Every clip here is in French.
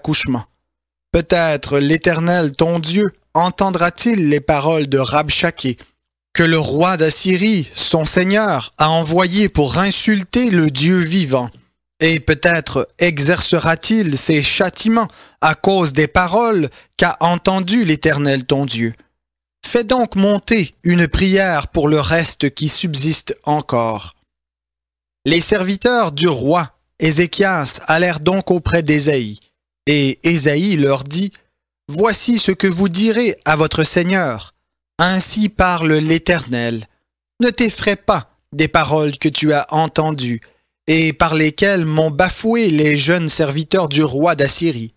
accouchement. Peut-être l'Éternel, ton Dieu, entendra-t-il les paroles de Rabshakeh, que le roi d'Assyrie, son seigneur, a envoyé pour insulter le Dieu vivant. Et peut-être exercera-t-il ses châtiments à cause des paroles qu'a entendues l'Éternel ton Dieu. Fais donc monter une prière pour le reste qui subsiste encore. Les serviteurs du roi Ézéchias allèrent donc auprès d'Ésaïe, et Ésaïe leur dit « Voici ce que vous direz à votre Seigneur. Ainsi parle l'Éternel. Ne t'effraie pas des paroles que tu as entendues, et par lesquelles m'ont bafoué les jeunes serviteurs du roi d'Assyrie.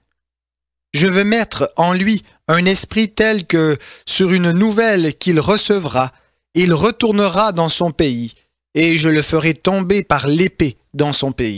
Je veux mettre en lui un esprit tel que, sur une nouvelle qu'il recevra, il retournera dans son pays, et je le ferai tomber par l'épée dans son pays. »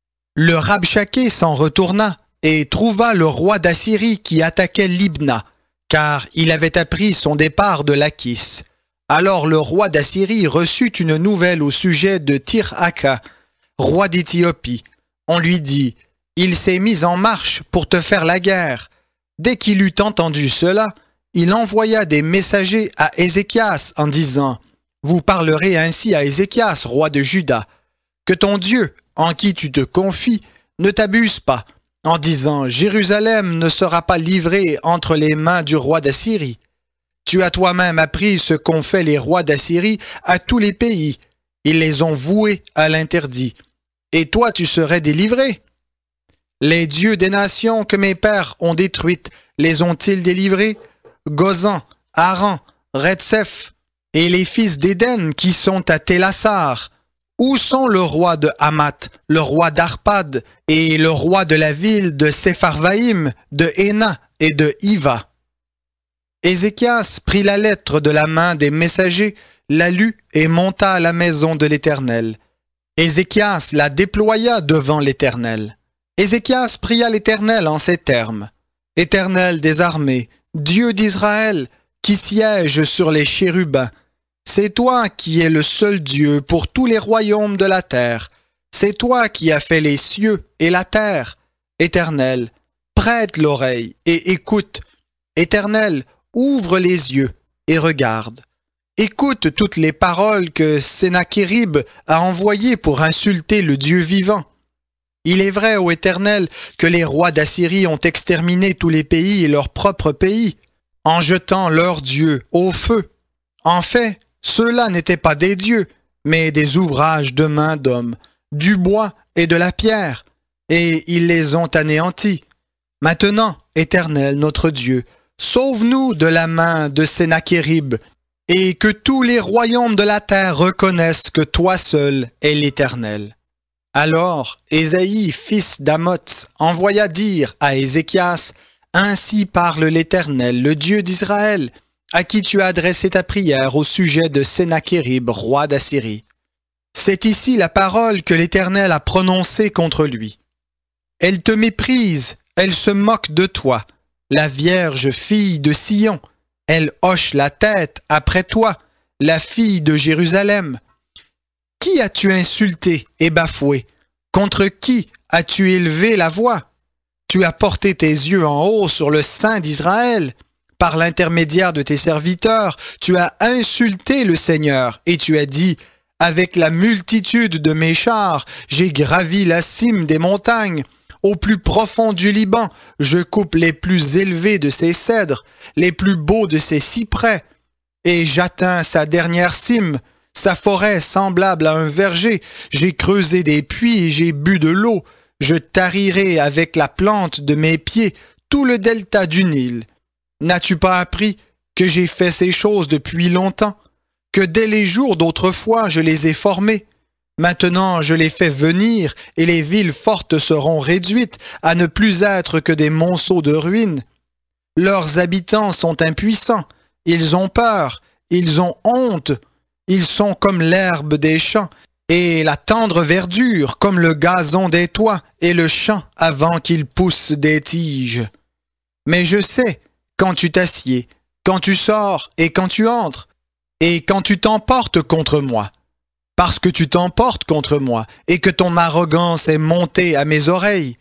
Le Rabshakeh s'en retourna et trouva le roi d'Assyrie qui attaquait Libna, car il avait appris son départ de Lachis. Alors le roi d'Assyrie reçut une nouvelle au sujet de Tir-Haka, roi d'Éthiopie. On lui dit « Il s'est mis en marche pour te faire la guerre. » Dès qu'il eut entendu cela, il envoya des messagers à Ézéchias en disant « Vous parlerez ainsi à Ézéchias, roi de Juda, que ton Dieu, en qui tu te confies, ne t'abuse pas, en disant « Jérusalem ne sera pas livrée entre les mains du roi d'Assyrie. » Tu as toi-même appris ce qu'ont fait les rois d'Assyrie à tous les pays. Ils les ont voués à l'interdit. Et toi, tu serais délivré. Les dieux des nations que mes pères ont détruites, les ont-ils délivrés? Gozan, Aran, Retsef, et les fils d'Éden qui sont à Télassar. Où sont le roi de Hamath, le roi d'Arpad, et le roi de la ville de Sepharvaïm, de Héna et de Hiva? Ézéchias prit la lettre de la main des messagers, la lut et monta à la maison de l'Éternel. Ézéchias la déploya devant l'Éternel. Ézéchias pria l'Éternel en ces termes. « Éternel des armées, Dieu d'Israël, qui siège sur les chérubins, c'est toi qui es le seul Dieu pour tous les royaumes de la terre. C'est toi qui as fait les cieux et la terre. Éternel, prête l'oreille et écoute. Éternel, ouvre les yeux et regarde. Écoute toutes les paroles que Sennachérib a envoyées pour insulter le Dieu vivant. Il est vrai, ô Éternel, que les rois d'Assyrie ont exterminé tous les pays et leur propre pays, en jetant leurs dieux au feu. En fait, ceux-là n'étaient pas des dieux, mais des ouvrages de main d'hommes, du bois et de la pierre, et ils les ont anéantis. Maintenant, Éternel notre Dieu, sauve-nous de la main de Sennachérib, et que tous les royaumes de la terre reconnaissent que toi seul es l'Éternel. » Alors Ésaïe, fils d'Amoz, envoya dire à Ézéchias, « Ainsi parle l'Éternel, le Dieu d'Israël, à qui tu as adressé ta prière au sujet de Sennachérib, roi d'Assyrie. C'est ici la parole que l'Éternel a prononcée contre lui. Elle te méprise, elle se moque de toi, la vierge fille de Sion, elle hoche la tête après toi, la fille de Jérusalem. Qui as-tu insulté et bafoué? Contre qui as-tu élevé la voix? Tu as porté tes yeux en haut sur le sein d'Israël. Par l'intermédiaire de tes serviteurs, tu as insulté le Seigneur et tu as dit « Avec la multitude de mes chars, j'ai gravi la cime des montagnes. Au plus profond du Liban, je coupe les plus élevés de ses cèdres, les plus beaux de ses cyprès, et j'atteins sa dernière cime. Sa forêt semblable à un verger, j'ai creusé des puits et j'ai bu de l'eau. Je tarirai avec la plante de mes pieds tout le delta du Nil. N'as-tu pas appris que j'ai fait ces choses depuis longtemps, que dès les jours d'autrefois je les ai formées? Maintenant je les fais venir et les villes fortes seront réduites à ne plus être que des monceaux de ruines. Leurs habitants sont impuissants, ils ont peur, ils ont honte. Ils sont comme l'herbe des champs, et la tendre verdure comme le gazon des toits et le champ avant qu'il pousse des tiges. Mais je sais quand tu t'assieds, quand tu sors et quand tu entres, et quand tu t'emportes contre moi. Parce que tu t'emportes contre moi, et que ton arrogance est montée à mes oreilles.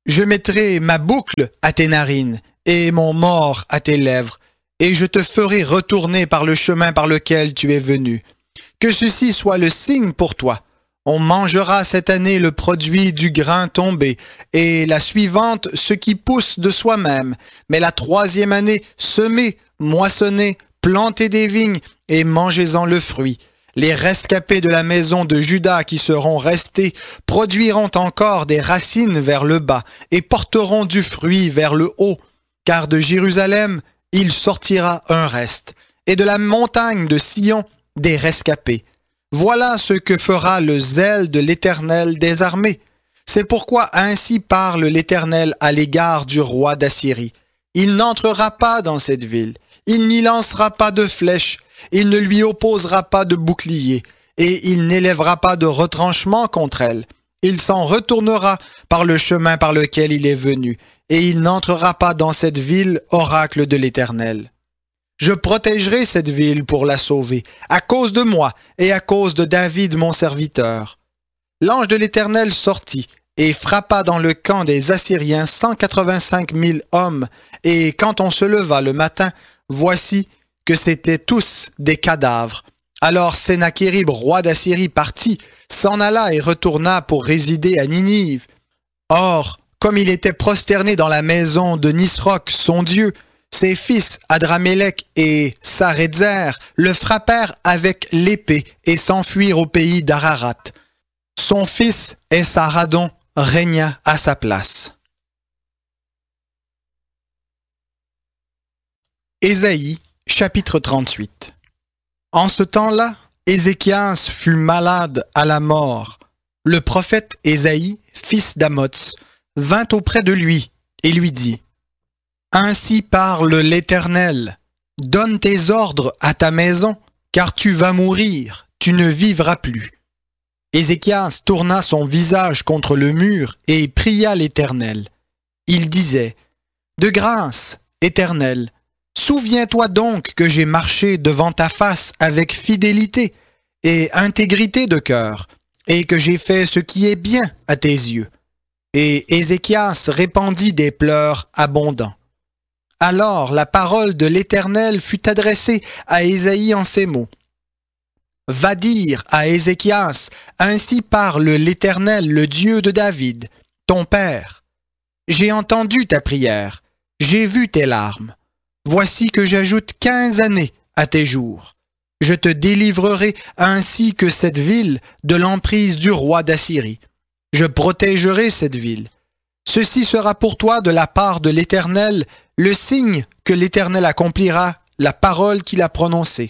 Je mettrai ma boucle à tes narines et mon mors à tes lèvres, et je te ferai retourner par le chemin par lequel tu es venu. Que ceci soit le signe pour toi. On mangera cette année le produit du grain tombé, et la suivante ce qui pousse de soi-même. Mais la troisième année, semez, moissonnez, plantez des vignes, et mangez-en le fruit. Les rescapés de la maison de Juda qui seront restés produiront encore des racines vers le bas, et porteront du fruit vers le haut. Car de Jérusalem, il sortira un reste, et de la montagne de Sion, des rescapés. Voilà ce que fera le zèle de l'Éternel des armées. C'est pourquoi ainsi parle l'Éternel à l'égard du roi d'Assyrie. Il n'entrera pas dans cette ville, il n'y lancera pas de flèches, il ne lui opposera pas de bouclier, et il n'élèvera pas de retranchement contre elle. Il s'en retournera par le chemin par lequel il est venu, et il n'entrera pas dans cette ville, oracle de l'Éternel. Je protégerai cette ville pour la sauver, à cause de moi et à cause de David mon serviteur. L'ange de l'Éternel sortit et frappa dans le camp des Assyriens 185 000 hommes, et quand on se leva le matin, voici que c'étaient tous des cadavres. Alors Sennachérib, roi d'Assyrie, partit, s'en alla et retourna pour résider à Ninive. Or, comme il était prosterné dans la maison de Nisroch, son dieu, ses fils Adramélec et Saredzer le frappèrent avec l'épée et s'enfuirent au pays d'Ararat. Son fils Esarhaddon régna à sa place. Ésaïe, chapitre 38. En ce temps-là, Ézéchias fut malade à la mort. Le prophète Ésaïe, fils d'Amoz, vint auprès de lui et lui dit: Ainsi parle l'Éternel, donne tes ordres à ta maison, car tu vas mourir, tu ne vivras plus. Ézéchias tourna son visage contre le mur et pria l'Éternel. Il disait: De grâce, Éternel, souviens-toi donc que j'ai marché devant ta face avec fidélité et intégrité de cœur, et que j'ai fait ce qui est bien à tes yeux. Et Ézéchias répandit des pleurs abondants. Alors la parole de l'Éternel fut adressée à Ésaïe en ces mots. Va dire à Ézéchias, ainsi parle l'Éternel, le Dieu de David, ton père. J'ai entendu ta prière, j'ai vu tes larmes. Voici que j'ajoute 15 années à tes jours. Je te délivrerai ainsi que cette ville de l'emprise du roi d'Assyrie. Je protégerai cette ville. Ceci sera pour toi de la part de l'Éternel le signe que l'Éternel accomplira la parole qu'il a prononcée.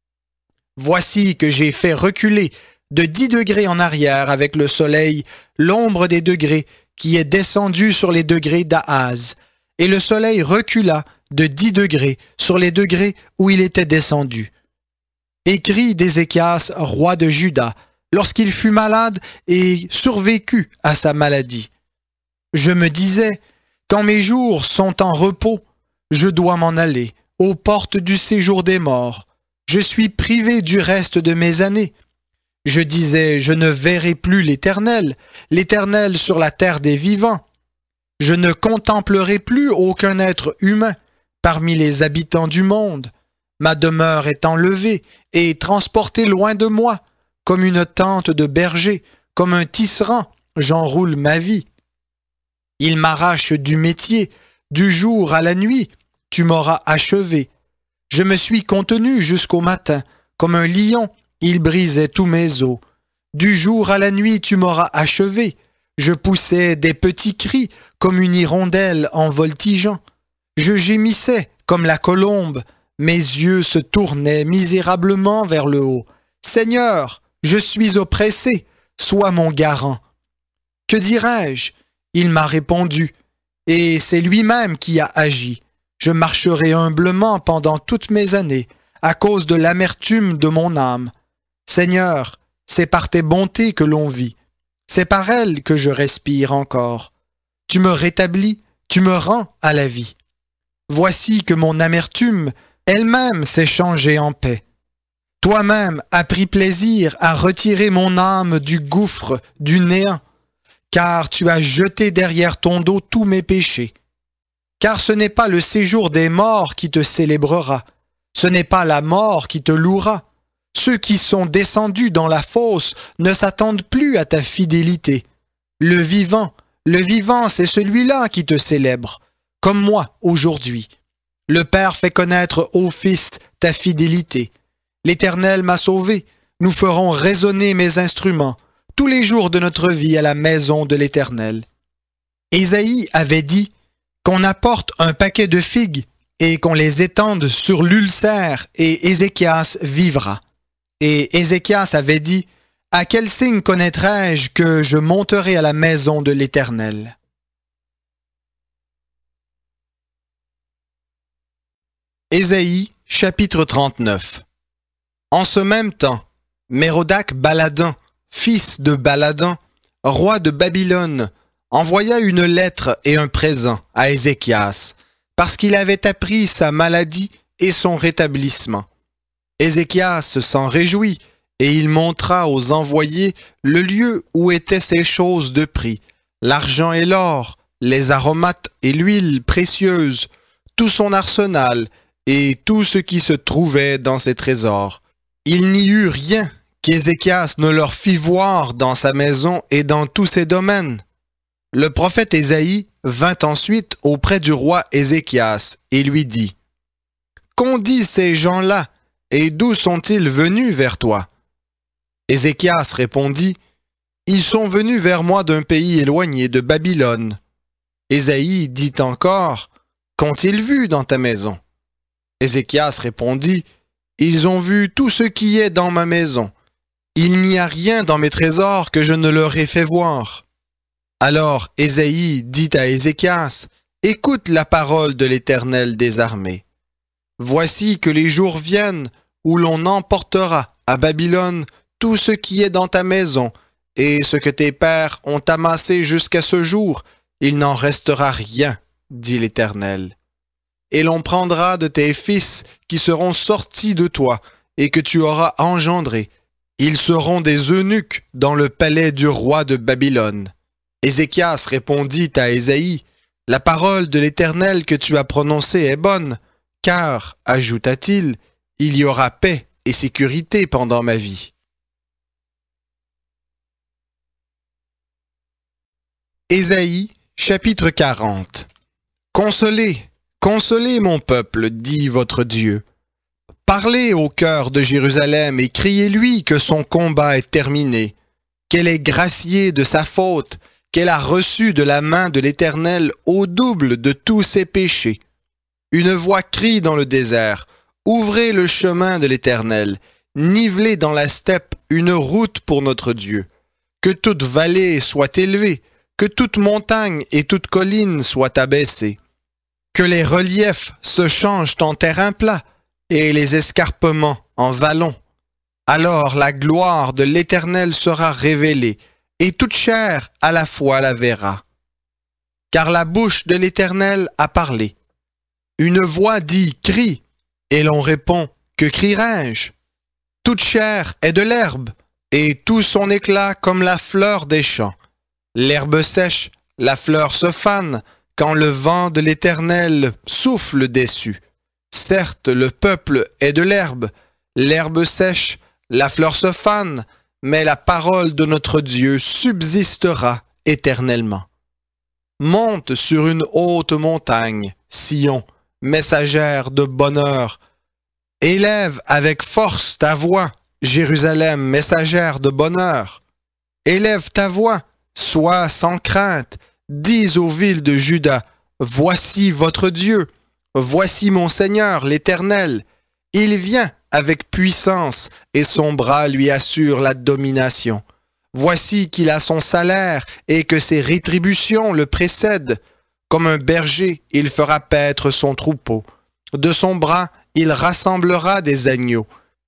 Voici que j'ai fait reculer de 10 degrés en arrière avec le soleil l'ombre des degrés qui est descendue sur les degrés d'Ahaz, et le soleil recula de 10 degrés sur les degrés où il était descendu. Écrit d'Ézéchias, roi de Juda, lorsqu'il fut malade et survécut à sa maladie. Je me disais, quand mes jours sont en repos, je dois m'en aller, aux portes du séjour des morts. Je suis privé du reste de mes années. Je disais, je ne verrai plus l'Éternel, l'Éternel sur la terre des vivants. Je ne contemplerai plus aucun être humain parmi les habitants du monde. Ma demeure est enlevée et transportée loin de moi, comme une tente de berger, comme un tisserand, j'enroule ma vie. Il m'arrache du métier, du jour à la nuit, tu m'auras achevé. Je me suis contenu jusqu'au matin, comme un lion, il brisait tous mes os. Du jour à la nuit, tu m'auras achevé. Je poussais des petits cris, comme une hirondelle en voltigeant. Je gémissais comme la colombe, mes yeux se tournaient misérablement vers le haut. Seigneur, je suis oppressé, sois mon garant. Que dirais-je? Il m'a répondu, et c'est lui-même qui a agi. Je marcherai humblement pendant toutes mes années, à cause de l'amertume de mon âme. Seigneur, c'est par tes bontés que l'on vit. C'est par elles que je respire encore. Tu me rétablis, tu me rends à la vie. Voici que mon amertume elle-même s'est changée en paix. Toi-même as pris plaisir à retirer mon âme du gouffre, du néant. car tu as jeté derrière ton dos tous mes péchés. Car ce n'est pas le séjour des morts qui te célébrera, ce n'est pas la mort qui te louera. Ceux qui sont descendus dans la fosse ne s'attendent plus à ta fidélité. Le vivant, c'est celui-là qui te célèbre, comme moi aujourd'hui. Le Père fait connaître au Fils ta fidélité. L'Éternel m'a sauvé, nous ferons résonner mes instruments tous les jours de notre vie à la maison de l'Éternel. Ésaïe avait dit qu'on apporte un paquet de figues et qu'on les étende sur l'ulcère et Ézéchias vivra. Et Ézéchias avait dit « À quel signe connaîtrai-je que je monterai à la maison de l'Éternel ?» Ésaïe, chapitre 39. En ce même temps, Mérodach Baladin, fils de Baladin, roi de Babylone, envoya une lettre et un présent à Ézéchias, parce qu'il avait appris sa maladie et son rétablissement. Ézéchias s'en réjouit, et il montra aux envoyés le lieu où étaient ces choses de prix, l'argent et l'or, les aromates et l'huile précieuse, tout son arsenal, et tout ce qui se trouvait dans ses trésors. Il n'y eut rien qu'Ézéchias ne leur fit voir dans sa maison et dans tous ses domaines. Le prophète Ésaïe vint ensuite auprès du roi Ézéchias et lui dit « Qu'ont dit ces gens-là, et d'où sont-ils venus vers toi ?» Ézéchias répondit « Ils sont venus vers moi d'un pays éloigné de Babylone. » Ésaïe dit encore « Qu'ont-ils vu dans ta maison ?» Ézéchias répondit « Ils ont vu tout ce qui est dans ma maison. Il n'y a rien dans mes trésors que je ne leur ai fait voir. » Alors Ésaïe dit à Ézéchias « Écoute la parole de l'Éternel des armées. Voici que les jours viennent où l'on emportera à Babylone tout ce qui est dans ta maison, et ce que tes pères ont amassé jusqu'à ce jour, il n'en restera rien, dit l'Éternel. Et l'on prendra de tes fils qui seront sortis de toi, et que tu auras engendrés. Ils seront des eunuques dans le palais du roi de Babylone. » Ézéchias répondit à Ésaïe, « La parole de l'Éternel que tu as prononcée est bonne, car, ajouta-t-il, il y aura paix et sécurité pendant ma vie. » Ésaïe, chapitre 40. Consolez, consolez mon peuple, dit votre Dieu. Parlez au cœur de Jérusalem et criez-lui que son combat est terminé, qu'elle est graciée de sa faute, qu'elle a reçu de la main de l'Éternel au double de tous ses péchés. Une voix crie dans le désert, ouvrez le chemin de l'Éternel, nivelez dans la steppe une route pour notre Dieu. Que toute vallée soit élevée, que toute montagne et toute colline soient abaissées. Que les reliefs se changent en terrain plat et les escarpements en vallons. Alors la gloire de l'Éternel sera révélée, et toute chair à la fois la verra. Car la bouche de l'Éternel a parlé. Une voix dit « Crie », et l'on répond « Que crierai-je » Toute chair est de l'herbe, et tout son éclat comme la fleur des champs. L'herbe sèche, la fleur se fane, quand le vent de l'Éternel souffle dessus. Certes, le peuple est de l'herbe sèche, la fleur se fane, mais la parole de notre Dieu subsistera éternellement. Monte sur une haute montagne, Sion, messagère de bonheur. Élève avec force ta voix, Jérusalem, messagère de bonheur. Élève ta voix, sois sans crainte, dis aux villes de Juda, voici votre Dieu, voici mon Seigneur l'Éternel. Il vient avec puissance et son bras lui assure la domination. Voici qu'il a son salaire et que ses rétributions le précèdent. Comme un berger, il fera paître son troupeau. De son bras, il rassemblera des agneaux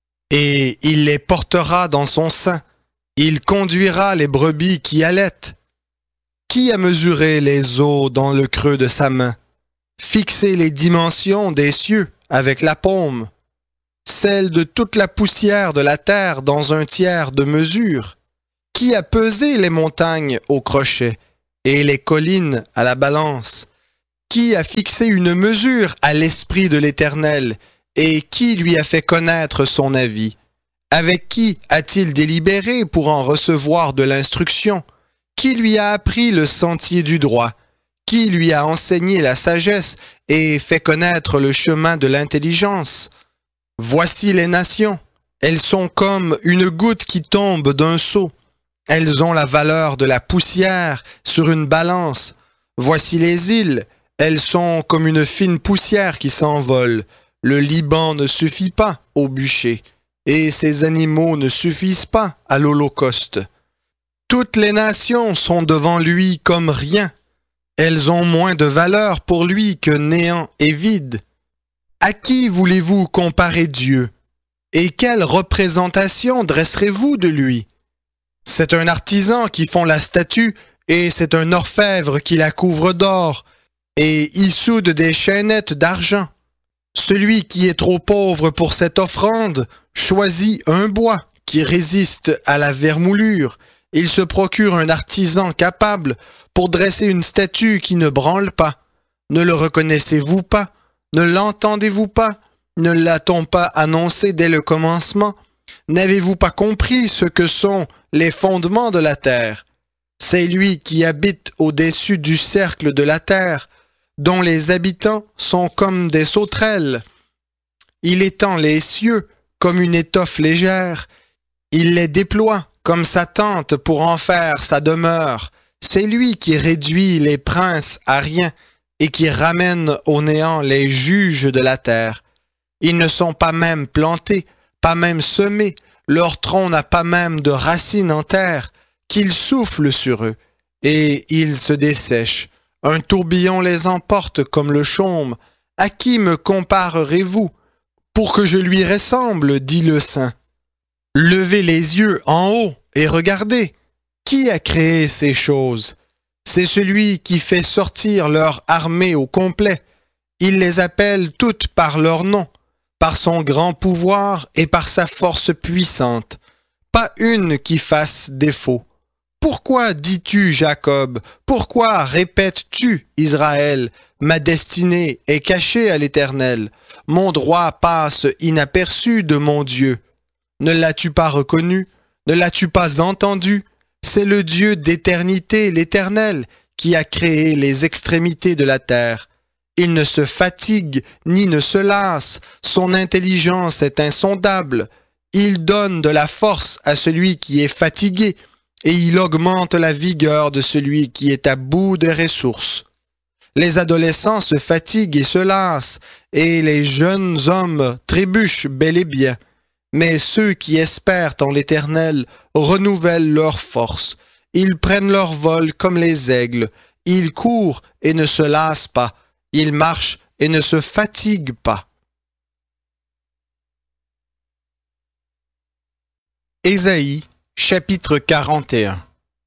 et il les portera dans son sein. Il conduira les brebis qui allaitent. Qui a mesuré les eaux dans le creux de sa main, fixé les dimensions des cieux avec la paume, celle de toute la poussière de la terre dans un tiers de mesure? Qui a pesé les montagnes au crochet et les collines à la balance? Qui a fixé une mesure à l'Esprit de l'Éternel et qui lui a fait connaître son avis? Avec qui a-t-il délibéré pour en recevoir de l'instruction? Qui lui a appris le sentier du droit? Qui lui a enseigné la sagesse et fait connaître le chemin de l'intelligence? Voici les nations. Elles sont comme une goutte qui tombe d'un seau. Elles ont la valeur de la poussière sur une balance. Voici les îles. Elles sont comme une fine poussière qui s'envole. Le Liban ne suffit pas au bûcher, et ses animaux ne suffisent pas à l'holocauste. Toutes les nations sont devant lui comme rien. Elles ont moins de valeur pour lui que néant et vide. À qui voulez-vous comparer Dieu? Et quelle représentation dresserez-vous de lui? C'est un artisan qui fond la statue, et c'est un orfèvre qui la couvre d'or, et y soude des chaînettes d'argent. Celui qui est trop pauvre pour cette offrande choisit un bois qui résiste à la vermoulure. Il se procure un artisan capable pour dresser une statue qui ne branle pas. Ne le reconnaissez-vous pas? Ne l'entendez-vous pas? Ne l'a-t-on pas annoncé dès le commencement? N'avez-vous pas compris ce que sont les fondements de la terre? C'est lui qui habite au-dessus du cercle de la terre, dont les habitants sont comme des sauterelles. Il étend les cieux comme une étoffe légère. Il les déploie comme sa tente pour en faire sa demeure. C'est lui qui réduit les princes à rien et qui ramène au néant les juges de la terre. Ils ne sont pas même plantés, pas même semés, leur tronc n'a pas même de racines en terre, qu'il souffle sur eux, et ils se dessèchent. Un tourbillon les emporte comme le chaume. À qui me comparerez-vous? Pour que je lui ressemble, dit le saint. Levez les yeux en haut et regardez. Qui a créé ces choses? C'est celui qui fait sortir leur armée au complet. Il les appelle toutes par leur nom, par son grand pouvoir et par sa force puissante. Pas une qui fasse défaut. Pourquoi dis-tu, Jacob? Pourquoi répètes-tu, Israël? Ma destinée est cachée à l'Éternel. Mon droit passe inaperçu de mon Dieu. Ne l'as-tu pas reconnu? Ne l'as-tu pas entendu? C'est le Dieu d'éternité, l'Éternel, qui a créé les extrémités de la terre. Il ne se fatigue ni ne se lasse. Son intelligence est insondable. Il donne de la force à celui qui est fatigué, et il augmente la vigueur de celui qui est à bout des ressources. Les adolescents se fatiguent et se lassent, et les jeunes hommes trébuchent bel et bien. Mais ceux qui espèrent en l'Éternel renouvellent leur force. Ils prennent leur vol comme les aigles. Ils courent et ne se lassent pas. Ils marchent et ne se fatiguent pas. Ésaïe, chapitre 41.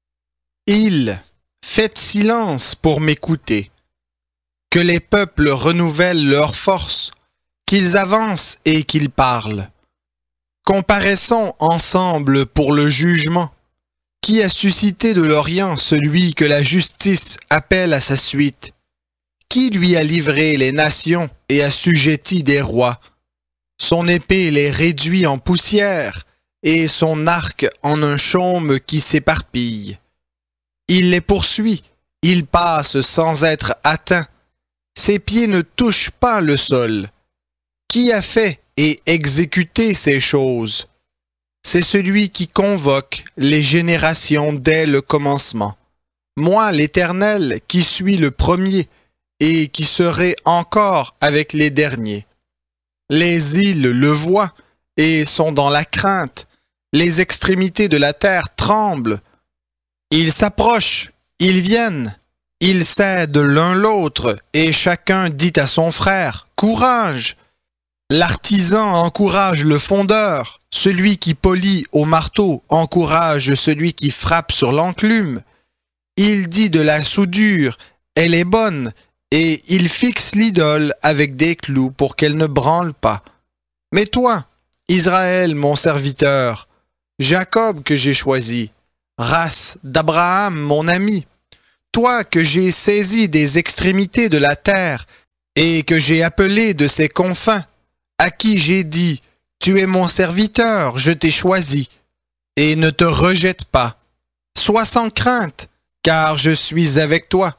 Faites silence pour m'écouter. Que les peuples renouvellent leur force, qu'ils avancent et qu'ils parlent. Comparaissons ensemble pour le jugement. Qui a suscité de l'Orient celui que la justice appelle à sa suite? Qui lui a livré les nations et assujetti des rois? Son épée les réduit en poussière et son arc en un chaume qui s'éparpille. Il les poursuit, il passe sans être atteint. Ses pieds ne touchent pas le sol. Qui a fait et exécuté ces choses? C'est celui qui convoque les générations dès le commencement. Moi, l'Éternel, qui suis le premier et qui serai encore avec les derniers. Les îles le voient et sont dans la crainte. Les extrémités de la terre tremblent. Ils s'approchent, ils viennent. Ils cèdent l'un l'autre, et chacun dit à son frère, « Courage !» L'artisan encourage le fondeur, celui qui polit au marteau encourage celui qui frappe sur l'enclume. Il dit de la soudure, « Elle est bonne !» et il fixe l'idole avec des clous pour qu'elle ne branle pas. Mais toi, Israël, mon serviteur, Jacob que j'ai choisi, race d'Abraham, mon ami, toi que j'ai saisi des extrémités de la terre et que j'ai appelé de ses confins, à qui j'ai dit, tu es mon serviteur, je t'ai choisi, et ne te rejette pas. Sois sans crainte, car je suis avec toi.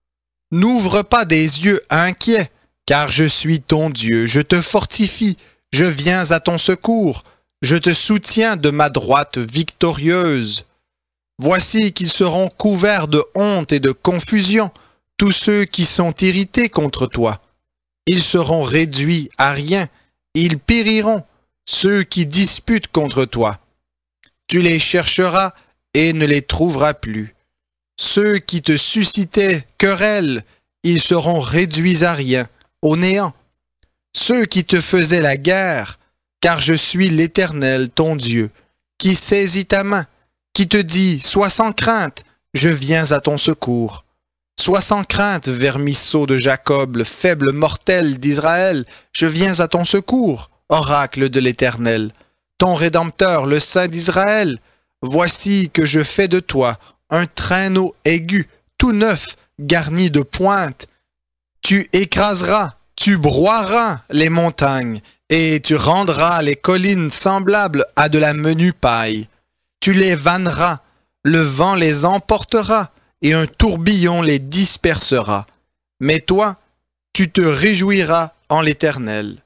N'ouvre pas des yeux inquiets, car je suis ton Dieu, je te fortifie, je viens à ton secours, je te soutiens de ma droite victorieuse. Voici qu'ils seront couverts de honte et de confusion, tous ceux qui sont irrités contre toi. Ils seront réduits à rien, ils périront, ceux qui disputent contre toi. Tu les chercheras et ne les trouveras plus. Ceux qui te suscitaient querelle, ils seront réduits à rien, au néant. Ceux qui te faisaient la guerre, car je suis l'Éternel, ton Dieu, qui saisit ta main, qui te dit, sois sans crainte, je viens à ton secours. Sois sans crainte, vermisseau de Jacob, le faible mortel d'Israël, je viens à ton secours, oracle de l'Éternel. Ton Rédempteur, le Saint d'Israël, voici que je fais de toi un traîneau aigu, tout neuf, garni de pointes. Tu écraseras, tu broieras les montagnes, et tu rendras les collines semblables à de la menue paille. Tu les vanneras, le vent les emportera, et un tourbillon les dispersera. Mais toi, tu te réjouiras en l'Éternel.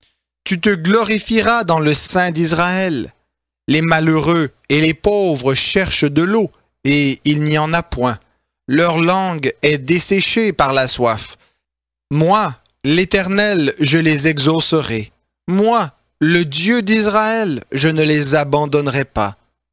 Tu te glorifieras dans le Saint d'Israël. Les malheureux et les pauvres cherchent de l'eau, et il n'y en a point. Leur langue est desséchée par la soif. Moi, l'Éternel, je les exaucerai. Moi, le Dieu d'Israël, je ne les abandonnerai pas.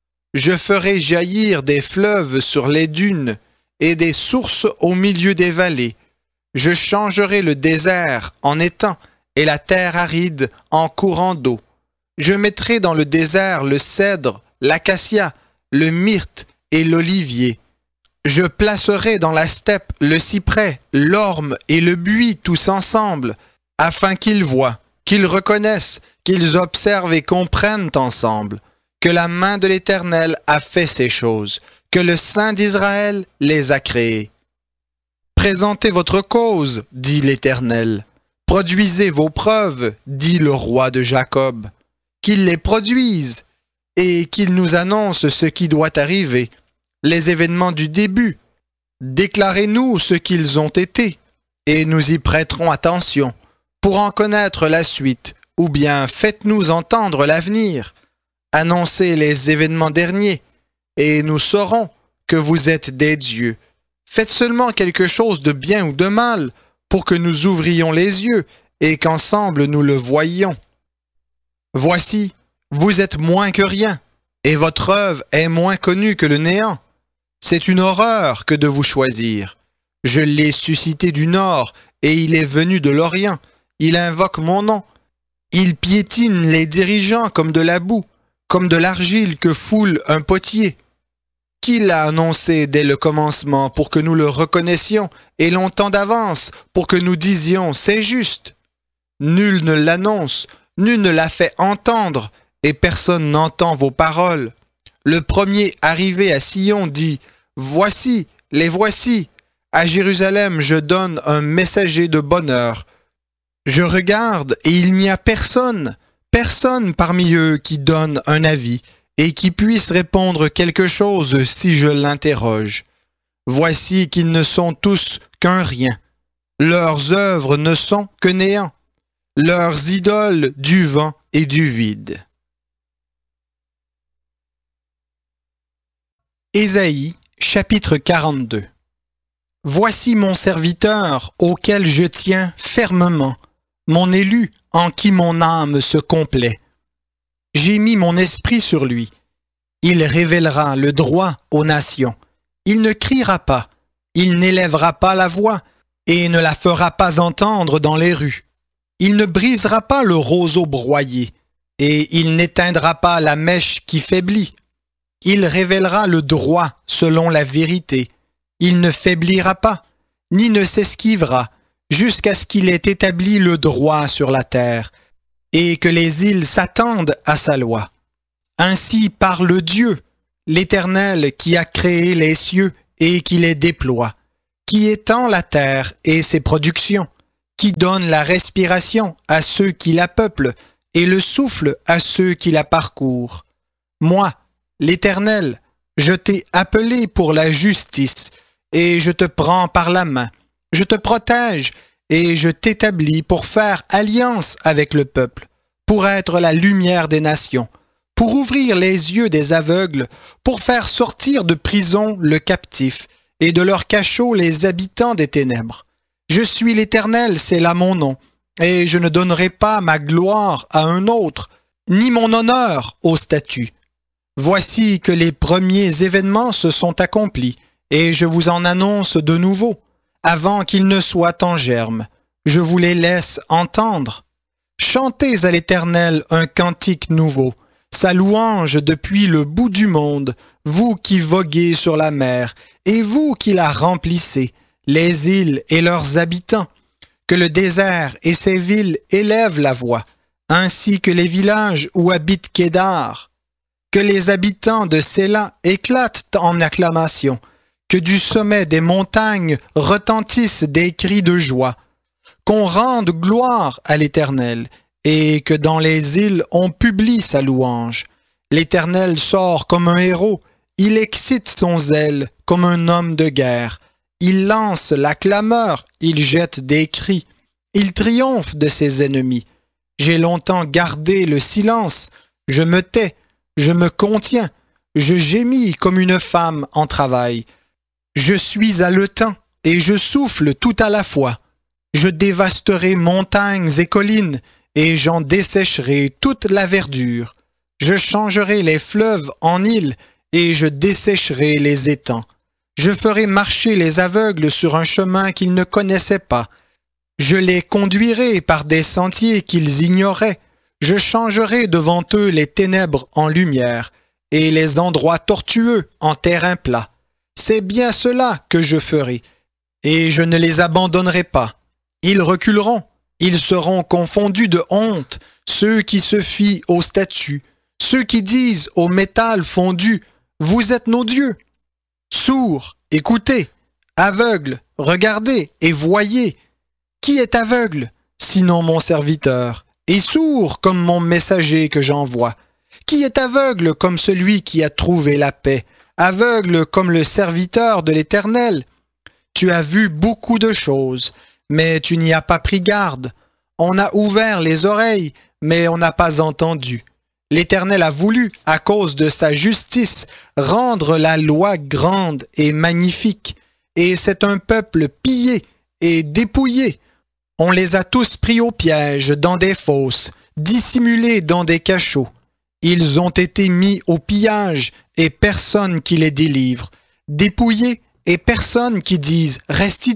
Je ferai jaillir des fleuves sur les dunes et des sources au milieu des vallées. Je changerai le désert en étang et la terre aride en courant d'eau. Je mettrai dans le désert le cèdre, l'acacia, le myrte et l'olivier. Je placerai dans la steppe le cyprès, l'orme et le buis tous ensemble, afin qu'ils voient, qu'ils reconnaissent, qu'ils observent et comprennent ensemble que la main de l'Éternel a fait ces choses, que le Saint d'Israël les a créées. Présentez votre cause, dit l'Éternel. Produisez vos preuves, dit le roi de Jacob. Qu'il les produise et qu'il nous annonce ce qui doit arriver, les événements du début. Déclarez-nous ce qu'ils ont été, et nous y prêterons attention, pour en connaître la suite, ou bien faites-nous entendre l'avenir. Annoncez les événements derniers, et nous saurons que vous êtes des dieux. Faites seulement quelque chose de bien ou de mal, pour que nous ouvrions les yeux, et qu'ensemble nous le voyions. Voici, vous êtes moins que rien, et votre œuvre est moins connue que le néant. C'est une horreur que de vous choisir. Je l'ai suscité du nord, et il est venu de l'Orient. Il invoque mon nom. Il piétine les dirigeants comme de la boue, comme de l'argile que foule un potier. Qui l'a annoncé dès le commencement pour que nous le reconnaissions, et longtemps d'avance pour que nous disions « c'est juste ». Nul ne l'annonce, nul ne l'a fait entendre, et personne n'entend vos paroles. Le premier arrivé à Sion dit « Voici, les voici. À Jérusalem, je donne un messager de bonheur. Je regarde, et il n'y a personne, personne parmi eux qui donne un avis, et qui puisse répondre quelque chose si je l'interroge. Voici qu'ils ne sont tous qu'un rien. Leurs œuvres ne sont que néant. Leurs idoles du vent et du vide. Ésaïe, chapitre 42. Voici mon serviteur auquel je tiens fermement, mon élu en qui mon âme se complaît. J'ai mis mon esprit sur lui. Il révélera le droit aux nations. Il ne criera pas, il n'élèvera pas la voix et ne la fera pas entendre dans les rues. Il ne brisera pas le roseau broyé et il n'éteindra pas la mèche qui faiblit. Il révélera le droit selon la vérité. Il ne faiblira pas, ni ne s'esquivera, jusqu'à ce qu'il ait établi le droit sur la terre, et que les îles s'attendent à sa loi. Ainsi parle Dieu, l'Éternel qui a créé les cieux et qui les déploie, qui étend la terre et ses productions, qui donne la respiration à ceux qui la peuplent et le souffle à ceux qui la parcourent. Moi, l'Éternel, je t'ai appelé pour la justice, et je te prends par la main. Je te protège, et je t'établis pour faire alliance avec le peuple, pour être la lumière des nations, pour ouvrir les yeux des aveugles, pour faire sortir de prison le captif, et de leur cachot les habitants des ténèbres. Je suis l'Éternel, c'est là mon nom, et je ne donnerai pas ma gloire à un autre, ni mon honneur aux statues. Voici que les premiers événements se sont accomplis, et je vous en annonce de nouveau, avant qu'ils ne soient en germe. Je vous les laisse entendre. Chantez à l'Éternel un cantique nouveau, sa louange depuis le bout du monde, vous qui voguez sur la mer, et vous qui la remplissez, les îles et leurs habitants. Que le désert et ses villes élèvent la voix, ainsi que les villages où habite Kédar. Que les habitants de Séla éclatent en acclamations, que du sommet des montagnes retentissent des cris de joie, qu'on rende gloire à l'Éternel, et que dans les îles on publie sa louange. L'Éternel sort comme un héros, il excite son zèle comme un homme de guerre. Il lance la clameur, il jette des cris, il triomphe de ses ennemis. J'ai longtemps gardé le silence, je me tais, je me contiens, je gémis comme une femme en travail. Je suis haletant et je souffle tout à la fois. Je dévasterai montagnes et collines et j'en dessécherai toute la verdure. Je changerai les fleuves en îles et je dessécherai les étangs. Je ferai marcher les aveugles sur un chemin qu'ils ne connaissaient pas. Je les conduirai par des sentiers qu'ils ignoraient. Je changerai devant eux les ténèbres en lumière et les endroits tortueux en terrain plat. C'est bien cela que je ferai, et je ne les abandonnerai pas. Ils reculeront, ils seront confondus de honte, ceux qui se fient aux statues, ceux qui disent au métal fondu, « Vous êtes nos dieux ». Sourds, écoutez, aveugles, regardez et voyez. Qui est aveugle, sinon mon serviteur, et sourd comme mon messager que j'envoie? Qui est aveugle comme celui qui a trouvé la paix, aveugle comme le serviteur de l'Éternel? Tu as vu beaucoup de choses, mais tu n'y as pas pris garde. On a ouvert les oreilles, mais on n'a pas entendu. L'Éternel a voulu, à cause de sa justice, rendre la loi grande et magnifique, et c'est un peuple pillé et dépouillé. On les a tous pris au piège dans des fosses, dissimulés dans des cachots. Ils ont été mis au pillage et personne qui les délivre, dépouillés et personne qui dise « restitue ».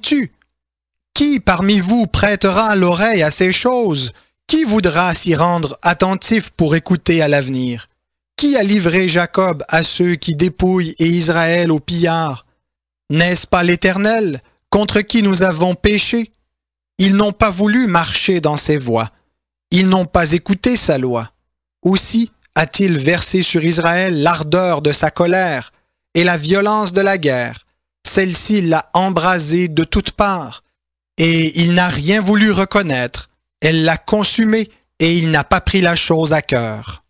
Qui parmi vous prêtera l'oreille à ces choses? Qui voudra s'y rendre attentif pour écouter à l'avenir? Qui a livré Jacob à ceux qui dépouillent et Israël aux pillards? N'est-ce pas l'Éternel, contre qui nous avons péché? Ils n'ont pas voulu marcher dans ses voies. Ils n'ont pas écouté sa loi. Aussi a-t-il versé sur Israël l'ardeur de sa colère et la violence de la guerre. Celle-ci l'a embrasé de toutes parts, et il n'a rien voulu reconnaître. Elle l'a consumé, et il n'a pas pris la chose à cœur.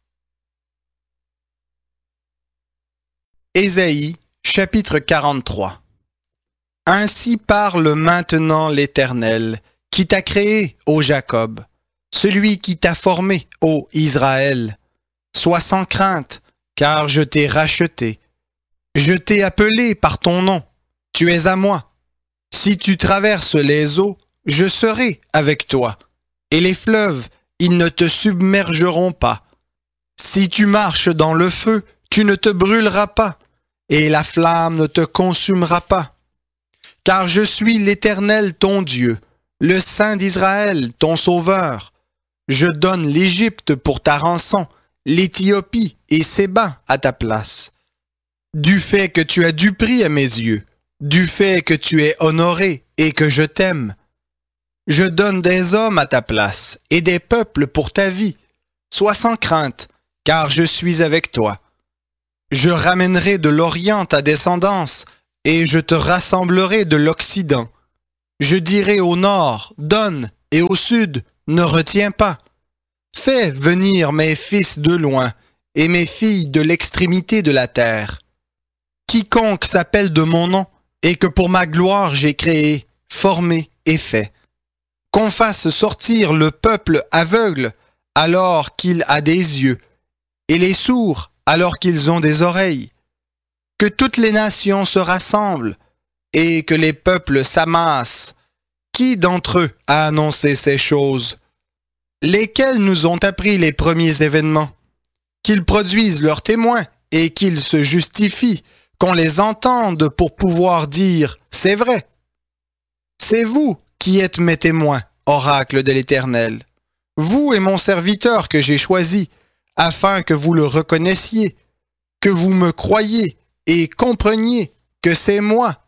Ésaïe, chapitre 43. Ainsi parle maintenant l'Éternel, qui t'a créé, ô Jacob, celui qui t'a formé, ô Israël. Sois sans crainte, car je t'ai racheté. Je t'ai appelé par ton nom, tu es à moi. Si tu traverses les eaux, je serai avec toi, et les fleuves, ils ne te submergeront pas. Si tu marches dans le feu, tu ne te brûleras pas, et la flamme ne te consumera pas. Car je suis l'Éternel ton Dieu, le Saint d'Israël, ton Sauveur. Je donne l'Égypte pour ta rançon, l'Éthiopie et Séba à ta place. Du fait que tu as du prix à mes yeux, du fait que tu es honoré et que je t'aime, je donne des hommes à ta place et des peuples pour ta vie. Sois sans crainte, car je suis avec toi. Je ramènerai de l'Orient ta descendance, et je te rassemblerai de l'Occident. Je dirai au nord, donne, et au sud, ne retiens pas. Fais venir mes fils de loin, et mes filles de l'extrémité de la terre. Quiconque s'appelle de mon nom, et que pour ma gloire j'ai créé, formé et fait. Qu'on fasse sortir le peuple aveugle, alors qu'il a des yeux, et les sourds, alors qu'ils ont des oreilles. Que toutes les nations se rassemblent, et que les peuples s'amassent. Qui d'entre eux a annoncé ces choses? Lesquels nous ont appris les premiers événements? Qu'ils produisent leurs témoins, et qu'ils se justifient, qu'on les entende pour pouvoir dire « c'est vrai ». C'est vous qui êtes mes témoins, oracle de l'Éternel. Vous et mon serviteur que j'ai choisi, afin que vous le reconnaissiez, que vous me croyiez et compreniez que c'est moi.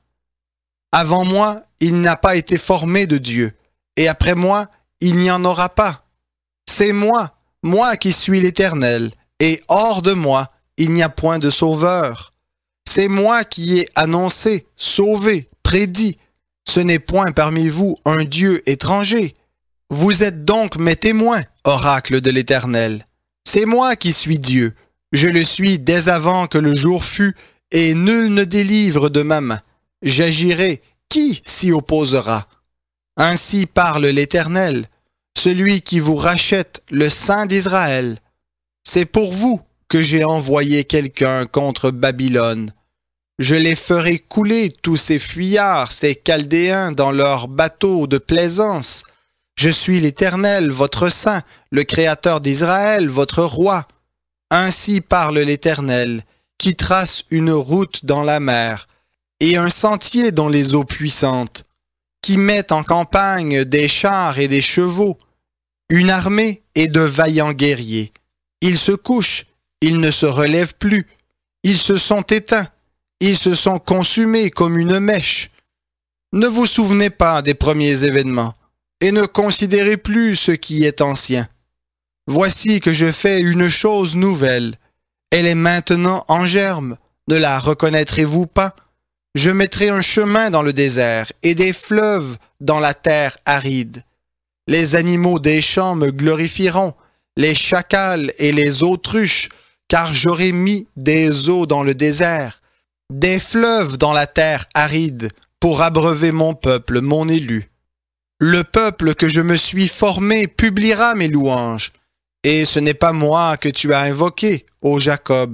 Avant moi, il n'a pas été formé de Dieu, et après moi, il n'y en aura pas. C'est moi, moi qui suis l'Éternel, et hors de moi, il n'y a point de sauveur. C'est moi qui ai annoncé, sauvé, prédit. Ce n'est point parmi vous un Dieu étranger. Vous êtes donc mes témoins, oracle de l'Éternel. C'est moi qui suis Dieu. Je le suis dès avant que le jour fût, et nul ne délivre de ma main. J'agirai, qui s'y opposera? Ainsi parle l'Éternel, celui qui vous rachète, le Saint d'Israël. C'est pour vous que j'ai envoyé quelqu'un contre Babylone. Je les ferai couler tous ces fuyards, ces Chaldéens, dans leurs bateaux de plaisance. Je suis l'Éternel, votre Saint, le Créateur d'Israël, votre Roi. Ainsi parle l'Éternel, qui trace une route dans la mer et un sentier dans les eaux puissantes, qui met en campagne des chars et des chevaux, une armée et de vaillants guerriers. Ils se couchent, ils ne se relèvent plus, ils se sont éteints, ils se sont consumés comme une mèche. Ne vous souvenez pas des premiers événements, et ne considérez plus ce qui est ancien. Voici que je fais une chose nouvelle. Elle est maintenant en germe. Ne la reconnaîtrez-vous pas? Je mettrai un chemin dans le désert et des fleuves dans la terre aride. Les animaux des champs me glorifieront, les chacals et les autruches, car j'aurai mis des eaux dans le désert, des fleuves dans la terre aride, pour abreuver mon peuple, mon élu. Le peuple que je me suis formé publiera mes louanges, et ce n'est pas moi que tu as invoqué, ô Jacob.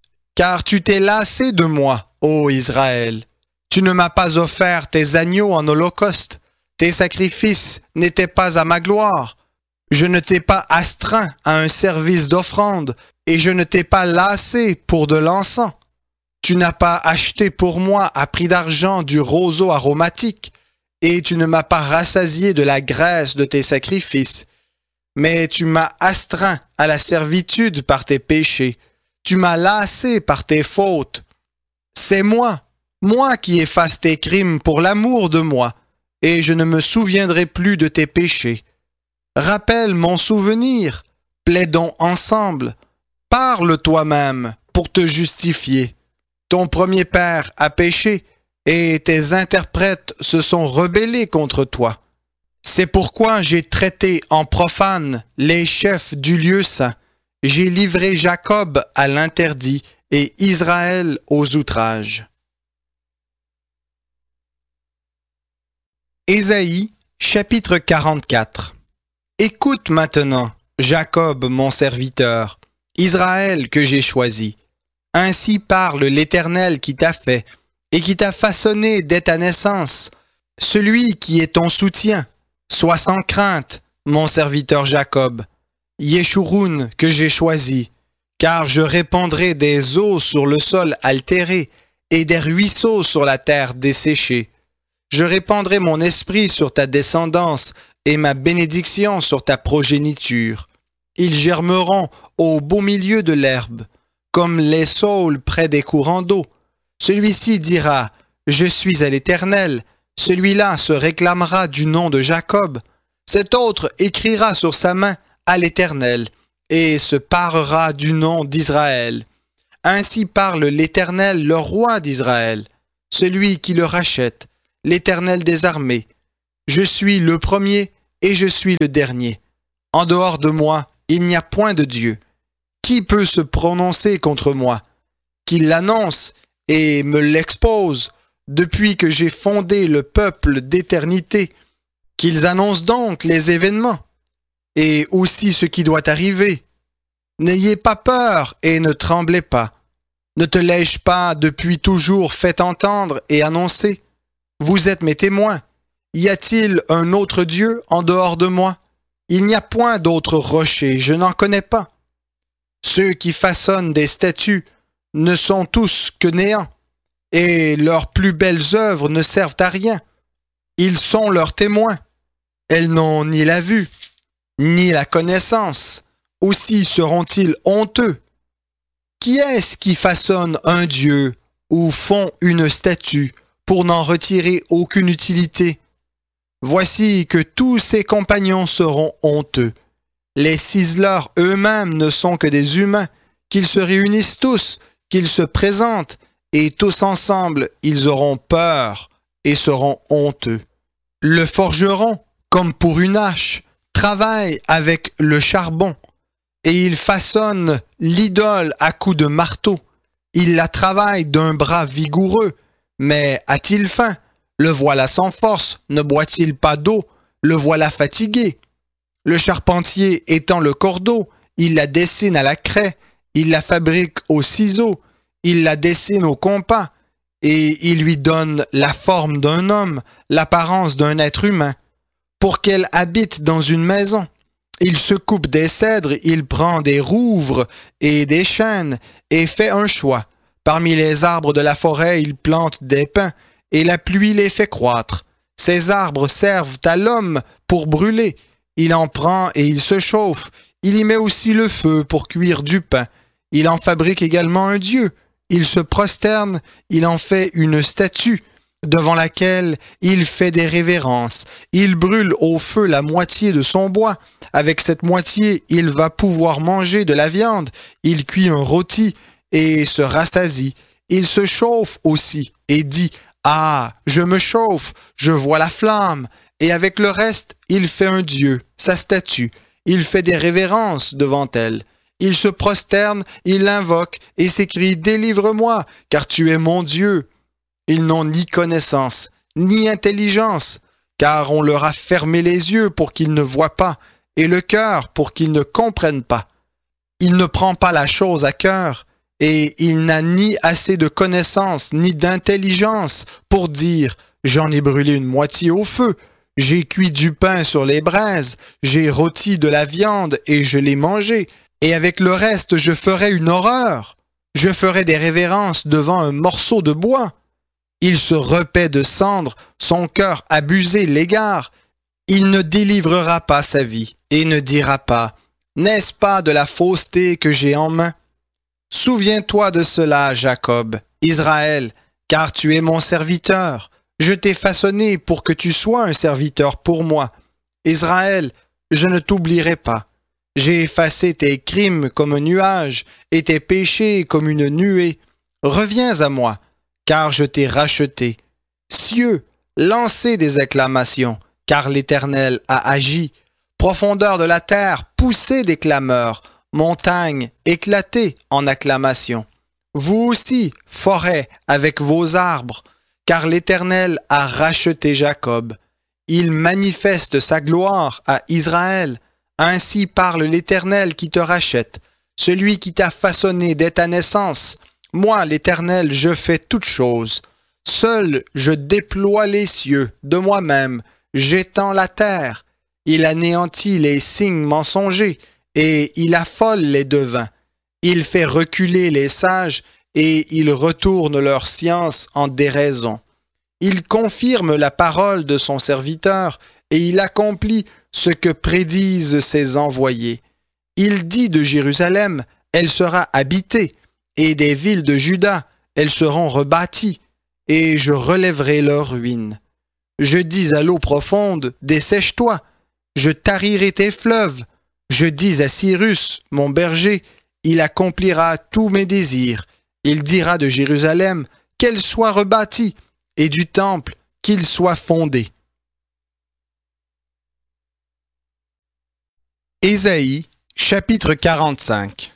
Car tu t'es lassé de moi, ô Israël. Tu ne m'as pas offert tes agneaux en holocauste. Tes sacrifices n'étaient pas à ma gloire. Je ne t'ai pas astreint à un service d'offrande, et je ne t'ai pas lassé pour de l'encens. Tu n'as pas acheté pour moi à prix d'argent du roseau aromatique, et tu ne m'as pas rassasié de la graisse de tes sacrifices. Mais tu m'as astreint à la servitude par tes péchés. Tu m'as lassé par tes fautes. C'est moi qui efface tes crimes pour l'amour de moi, et je ne me souviendrai plus de tes péchés. Rappelle mon souvenir, plaidons ensemble. Parle toi-même pour te justifier. Ton premier père a péché, et tes interprètes se sont rebellés contre toi. C'est pourquoi j'ai traité en profane les chefs du lieu saint. J'ai livré Jacob à l'interdit et Israël aux outrages. Ésaïe, chapitre 44. Écoute maintenant, Jacob mon serviteur, Israël que j'ai choisi. Ainsi parle l'Éternel qui t'a fait et qui t'a façonné dès ta naissance, celui qui est ton soutien. Sois sans crainte, mon serviteur Jacob, Yeshurun que j'ai choisi, car je répandrai des eaux sur le sol altéré et des ruisseaux sur la terre desséchée. Je répandrai mon esprit sur ta descendance et ma bénédiction sur ta progéniture. Ils germeront au beau milieu de l'herbe, comme les saules près des courants d'eau. Celui-ci dira « Je suis à l'Éternel ». Celui-là se réclamera du nom de Jacob. Cet autre écrira sur sa main à l'Éternel et se parera du nom d'Israël. Ainsi parle l'Éternel, le roi d'Israël, celui qui le rachète, l'Éternel des armées. Je suis le premier et je suis le dernier. En dehors de moi, il n'y a point de Dieu. Qui peut se prononcer contre moi? Qu'il l'annonce et me l'expose depuis que j'ai fondé le peuple d'éternité. Qu'ils annoncent donc les événements et aussi ce qui doit arriver. N'ayez pas peur et ne tremblez pas. Ne te l'ai-je pas depuis toujours fait entendre et annoncer? Vous êtes mes témoins. Y a-t-il un autre Dieu en dehors de moi? Il n'y a point d'autre rocher, je n'en connais pas. Ceux qui façonnent des statues ne sont tous que néants, et leurs plus belles œuvres ne servent à rien. Ils sont leurs témoins. Elles n'ont ni la vue, ni la connaissance. Aussi seront-ils honteux. Qui est-ce qui façonne un dieu ou font une statue pour n'en retirer aucune utilité? Voici que tous ses compagnons seront honteux. Les ciseleurs eux-mêmes ne sont que des humains, qu'ils se réunissent tous, qu'ils se présentent, et tous ensemble ils auront peur et seront honteux. Le forgeron, comme pour une hache, travaille avec le charbon, et il façonne l'idole à coups de marteau. Il la travaille d'un bras vigoureux, mais a-t-il faim? Le voilà sans force, ne boit-il pas d'eau? Le voilà fatigué. Le charpentier étend le cordeau, il la dessine à la craie, il la fabrique au ciseau, il la dessine au compas, et il lui donne la forme d'un homme, l'apparence d'un être humain, pour qu'elle habite dans une maison. Il se coupe des cèdres, il prend des rouvres et des chênes, et fait un choix. Parmi les arbres de la forêt, il plante des pins, et la pluie les fait croître. Ces arbres servent à l'homme pour brûler. Il en prend et il se chauffe. Il y met aussi le feu pour cuire du pain. Il en fabrique également un dieu. Il se prosterne, il en fait une statue, devant laquelle il fait des révérences. Il brûle au feu la moitié de son bois. Avec cette moitié, il va pouvoir manger de la viande. Il cuit un rôti et se rassasie. Il se chauffe aussi et dit « Ah, je me chauffe, je vois la flamme ». Et avec le reste, il fait un dieu, sa statue. Il fait des révérences devant elle. Il se prosterne, il l'invoque et s'écrie « Délivre-moi, car tu es mon Dieu ». Ils n'ont ni connaissance, ni intelligence, car on leur a fermé les yeux pour qu'ils ne voient pas, et le cœur pour qu'ils ne comprennent pas. Il ne prend pas la chose à cœur, et il n'a ni assez de connaissance, ni d'intelligence pour dire « J'en ai brûlé une moitié au feu, j'ai cuit du pain sur les braises, j'ai rôti de la viande et je l'ai mangée, et avec le reste je ferai une horreur, je ferai des révérences devant un morceau de bois. » Il se repaît de cendres, son cœur abusé l'égare. Il ne délivrera pas sa vie et ne dira pas « N'est-ce pas de la fausseté que j'ai en main ?» Souviens-toi de cela, Jacob, Israël, car tu es mon serviteur. Je t'ai façonné pour que tu sois un serviteur pour moi. Israël, je ne t'oublierai pas. J'ai effacé tes crimes comme un nuage et tes péchés comme une nuée. Reviens à moi, car je t'ai racheté. Cieux, lancez des acclamations, car l'Éternel a agi. Profondeur de la terre, poussez des clameurs. Montagnes, éclatez en acclamations. Vous aussi, forêt, avec vos arbres, car l'Éternel a racheté Jacob. Il manifeste sa gloire à Israël. Ainsi parle l'Éternel qui te rachète, celui qui t'a façonné dès ta naissance. Moi, l'Éternel, je fais toutes choses. Seul, je déploie les cieux de moi-même, j'étends la terre. Il anéantit les signes mensongers et il affole les devins. Il fait reculer les sages et il retourne leur science en déraison. Il confirme la parole de son serviteur et il accomplit ce que prédisent ses envoyés. Il dit de Jérusalem, elle sera habitée, et des villes de Juda, elles seront rebâties, et je relèverai leurs ruines. Je dis à l'eau profonde, dessèche-toi, je tarirai tes fleuves. Je dis à Cyrus, mon berger, il accomplira tous mes désirs. Il dira de Jérusalem qu'elle soit rebâtie, et du temple qu'il soit fondé. Ésaïe, chapitre 45.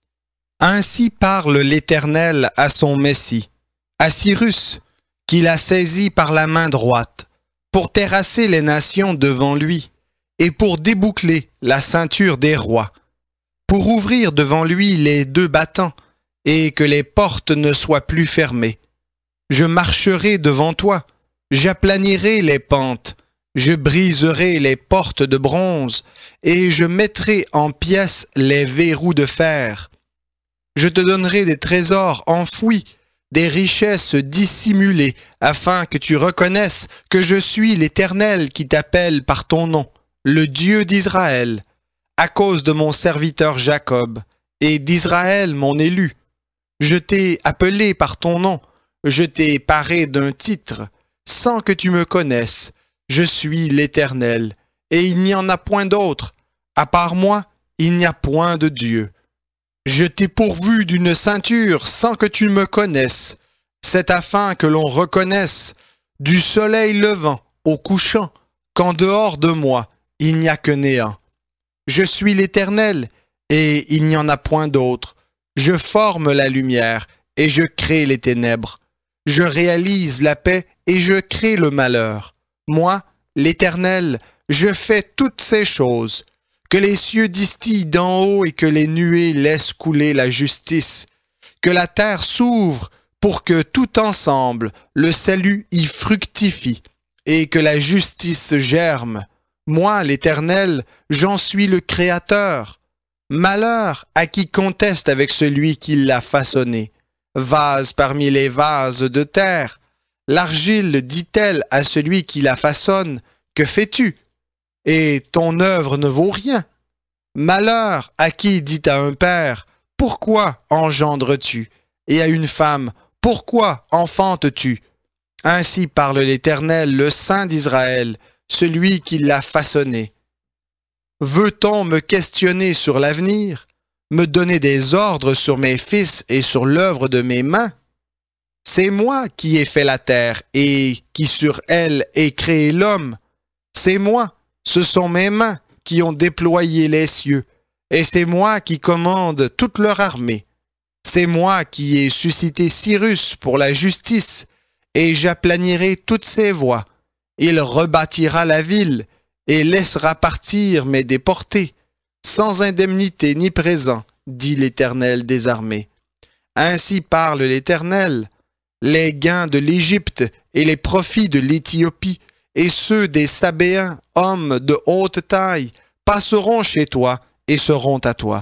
Ainsi parle l'Éternel à son Messie, à Cyrus, qu'il a saisi par la main droite, pour terrasser les nations devant lui, et pour déboucler la ceinture des rois, pour ouvrir devant lui les deux battants, et que les portes ne soient plus fermées. Je marcherai devant toi, j'aplanirai les pentes, je briserai les portes de bronze, et je mettrai en pièces les verrous de fer. Je te donnerai des trésors enfouis, des richesses dissimulées, afin que tu reconnaisses que je suis l'Éternel qui t'appelle par ton nom, le Dieu d'Israël, à cause de mon serviteur Jacob, et d'Israël mon élu. Je t'ai appelé par ton nom, je t'ai paré d'un titre, sans que tu me connaisses. Je suis l'Éternel, et il n'y en a point d'autre. À part moi, il n'y a point de Dieu. Je t'ai pourvu d'une ceinture sans que tu me connaisses. C'est afin que l'on reconnaisse, du soleil levant au couchant, qu'en dehors de moi, il n'y a que néant. Je suis l'Éternel, et il n'y en a point d'autre. Je forme la lumière, et je crée les ténèbres. Je réalise la paix, et je crée le malheur. Moi, l'Éternel, je fais toutes ces choses. Que les cieux distillent d'en haut et que les nuées laissent couler la justice. Que la terre s'ouvre pour que tout ensemble le salut y fructifie et que la justice germe. Moi, l'Éternel, j'en suis le Créateur. Malheur à qui conteste avec celui qui l'a façonné. Vase parmi les vases de terre. L'argile dit-elle à celui qui la façonne, « Que fais-tu » et ton œuvre ne vaut rien. Malheur à qui dit à un père, « Pourquoi engendres-tu » et à une femme, « Pourquoi enfantes-tu » Ainsi parle l'Éternel, le Saint d'Israël, celui qui l'a façonné. Veut-on me questionner sur l'avenir, me donner des ordres sur mes fils et sur l'œuvre de mes mains? C'est moi qui ai fait la terre et qui sur elle ai créé l'homme. C'est moi, ce sont mes mains qui ont déployé les cieux, et c'est moi qui commande toute leur armée. C'est moi qui ai suscité Cyrus pour la justice, et j'aplanirai toutes ses voies. Il rebâtira la ville, et laissera partir mes déportés, sans indemnité ni présent, dit l'Éternel des armées. Ainsi parle l'Éternel, les gains de l'Égypte et les profits de l'Éthiopie, et ceux des Sabéens, hommes de haute taille, passeront chez toi et seront à toi.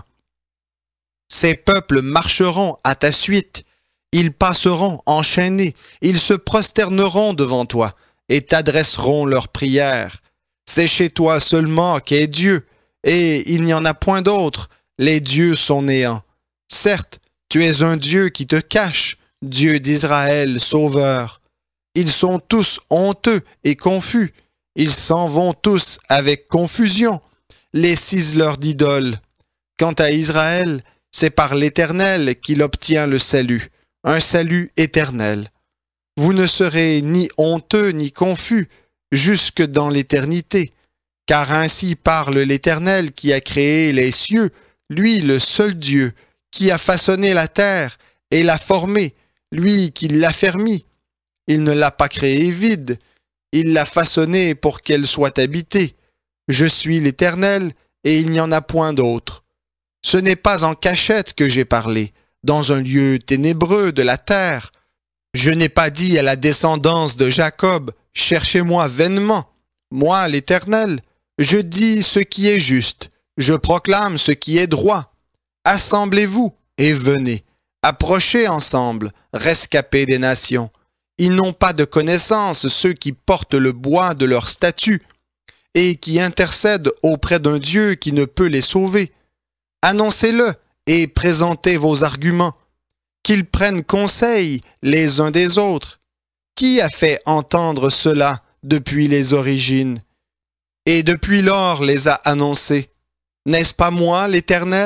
Ces peuples marcheront à ta suite, ils passeront enchaînés, ils se prosterneront devant toi et t'adresseront leurs prières. C'est chez toi seulement qu'est Dieu, et il n'y en a point d'autre, les dieux sont néants. Certes, tu es un Dieu qui te cache, Dieu d'Israël, Sauveur. Ils sont tous honteux et confus. Ils s'en vont tous avec confusion, les ciseleurs d'idoles. Quant à Israël, c'est par l'Éternel qu'il obtient le salut, un salut éternel. Vous ne serez ni honteux ni confus jusque dans l'éternité, car ainsi parle l'Éternel qui a créé les cieux, lui le seul Dieu, qui a façonné la terre et l'a formée, lui qui l'a fermie. Il ne l'a pas créée vide, il l'a façonnée pour qu'elle soit habitée. Je suis l'Éternel, et il n'y en a point d'autre. Ce n'est pas en cachette que j'ai parlé, dans un lieu ténébreux de la terre. Je n'ai pas dit à la descendance de Jacob, « Cherchez-moi vainement ». Moi, l'Éternel, je dis ce qui est juste, je proclame ce qui est droit. Assemblez-vous et venez, approchez ensemble, rescapés des nations. Ils n'ont pas de connaissance, ceux qui portent le bois de leur statut et qui intercèdent auprès d'un Dieu qui ne peut les sauver. Annoncez-le et présentez vos arguments, qu'ils prennent conseil les uns des autres. Qui a fait entendre cela depuis les origines et depuis lors les a annoncés? N'est-ce pas moi, l'Éternel?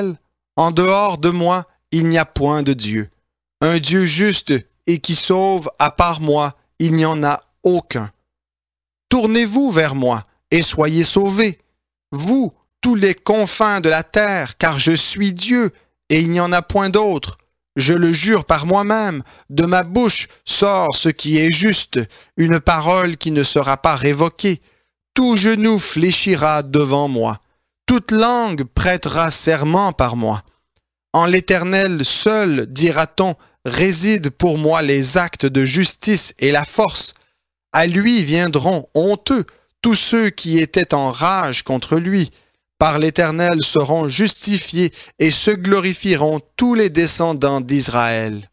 En dehors de moi, il n'y a point de Dieu. Un Dieu juste et qui sauve, à part moi, il n'y en a aucun. Tournez-vous vers moi et soyez sauvés, vous, tous les confins de la terre, car je suis Dieu et il n'y en a point d'autre. Je le jure par moi-même, de ma bouche sort ce qui est juste, une parole qui ne sera pas révoquée. Tout genou fléchira devant moi, toute langue prêtera serment par moi. En l'Éternel seul, dira-t-on, résident pour moi les actes de justice et la force. À lui viendront honteux tous ceux qui étaient en rage contre lui. Par l'Éternel seront justifiés et se glorifieront tous les descendants d'Israël.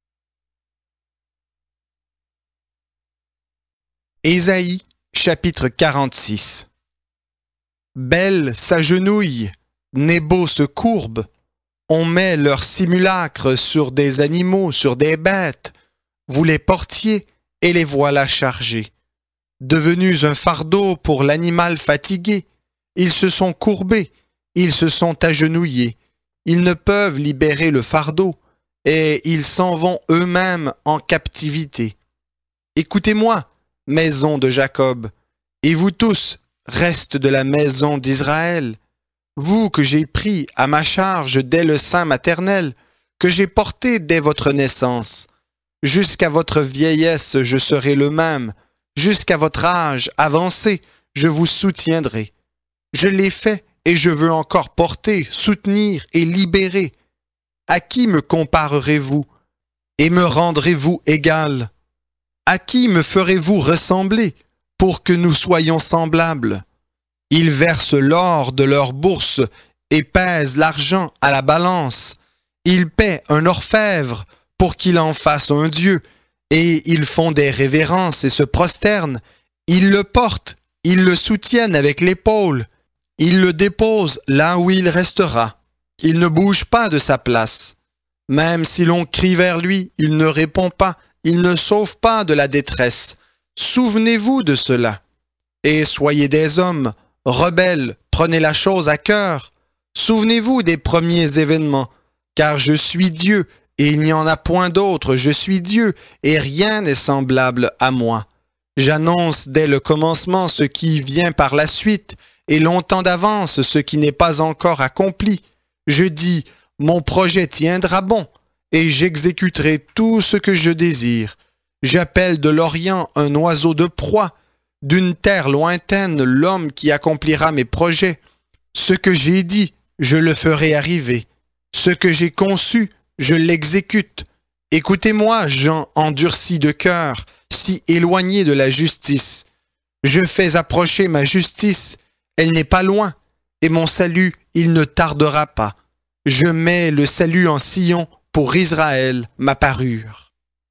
Ésaïe, chapitre 46. Bel s'agenouille, Nébo se courbe. On met leurs simulacres sur des animaux, sur des bêtes. Vous les portiez et les voilà chargés. Devenus un fardeau pour l'animal fatigué, ils se sont courbés, ils se sont agenouillés. Ils ne peuvent libérer le fardeau et ils s'en vont eux-mêmes en captivité. Écoutez-moi, maison de Jacob, et vous tous, restes de la maison d'Israël, vous que j'ai pris à ma charge dès le sein maternel, que j'ai porté dès votre naissance. Jusqu'à votre vieillesse, je serai le même. Jusqu'à votre âge avancé, je vous soutiendrai. Je l'ai fait et je veux encore porter, soutenir et libérer. À qui me comparerez-vous et me rendrez-vous égal? À qui me ferez-vous ressembler pour que nous soyons semblables? Ils versent l'or de leur bourse et pèsent l'argent à la balance. Ils paient un orfèvre pour qu'il en fasse un dieu, et ils font des révérences et se prosternent. Ils le portent, ils le soutiennent avec l'épaule. Ils le déposent là où il restera. Il ne bouge pas de sa place. Même si l'on crie vers lui, il ne répond pas, il ne sauve pas de la détresse. Souvenez-vous de cela. Et soyez des hommes, rebelles, prenez la chose à cœur. Souvenez-vous des premiers événements, car je suis Dieu, et il n'y en a point d'autre, je suis Dieu, et rien n'est semblable à moi. J'annonce dès le commencement ce qui vient par la suite, et longtemps d'avance ce qui n'est pas encore accompli. Je dis, mon projet tiendra bon, et j'exécuterai tout ce que je désire. J'appelle de l'Orient un oiseau de proie, d'une terre lointaine l'homme qui accomplira mes projets. Ce que j'ai dit, je le ferai arriver. Ce que j'ai conçu, je l'exécute. Écoutez-moi, gens endurcis de cœur, si éloignés de la justice. Je fais approcher ma justice, elle n'est pas loin, et mon salut, il ne tardera pas. Je mets le salut en Sion pour Israël, ma parure.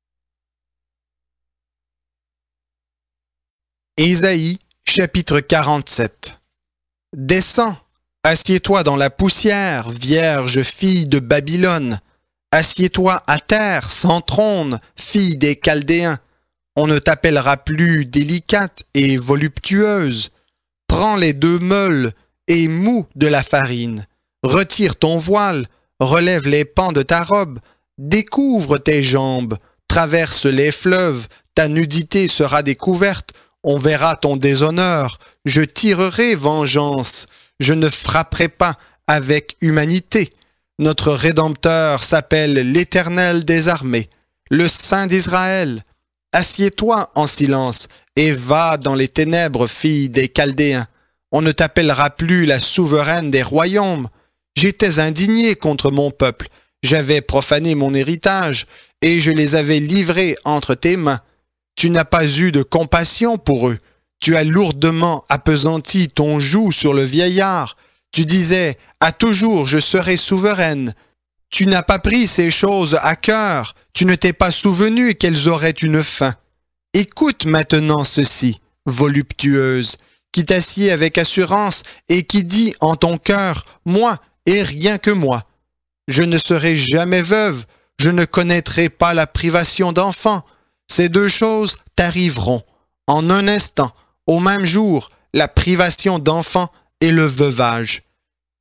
Ésaïe, chapitre 47. Descends, assieds-toi dans la poussière, vierge fille de Babylone. Assieds-toi à terre, sans trône, fille des Chaldéens. On ne t'appellera plus délicate et voluptueuse. Prends les deux meules et moue de la farine. Retire ton voile, relève les pans de ta robe, découvre tes jambes, traverse les fleuves, ta nudité sera découverte, on verra ton déshonneur, je tirerai vengeance, je ne frapperai pas avec humanité. Notre Rédempteur s'appelle l'Éternel des armées, le Saint d'Israël. Assieds-toi en silence et va dans les ténèbres, fille des Chaldéens. On ne t'appellera plus la souveraine des royaumes. J'étais indigné contre mon peuple, j'avais profané mon héritage, et je les avais livrés entre tes mains. Tu n'as pas eu de compassion pour eux. Tu as lourdement appesanti ton joug sur le vieillard. Tu disais, à toujours je serai souveraine. Tu n'as pas pris ces choses à cœur. Tu ne t'es pas souvenu qu'elles auraient une fin. Écoute maintenant ceci, voluptueuse, qui t'assied avec assurance et qui dit en ton cœur, moi et rien que moi. Je ne serai jamais veuve, je ne connaîtrai pas la privation d'enfant. Ces deux choses t'arriveront en un instant, au même jour, la privation d'enfant et le veuvage.